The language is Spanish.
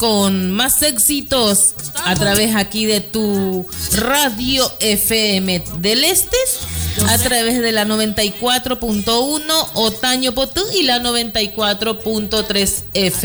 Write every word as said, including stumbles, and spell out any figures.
con más éxitos a través aquí de tu radio F M del Este, a través de la noventa y cuatro punto uno Otaño Potú y la noventa y cuatro punto tres F M.